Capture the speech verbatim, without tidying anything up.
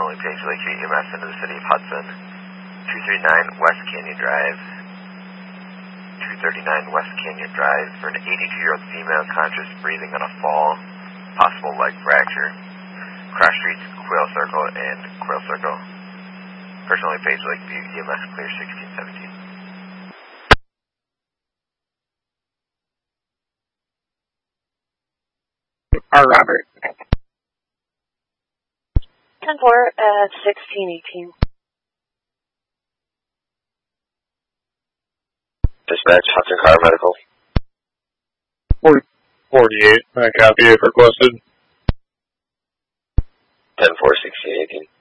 personally Page Lakeview E M S into the city of Hudson. two thirty-nine West Canyon Drive. two thirty-nine West Canyon Drive for an eighty-two-year-old female conscious breathing on a fall, possible leg fracture. Cross Streets, Quail Circle, and Quail Circle. Personally Page Lakeview E M S clear sixteen seventeen. R. Robert. ten four at sixteen eighteen. Dispatch, Hudson Car Medical. forty-eight. I copy if requested. ten four sixteen eighteen.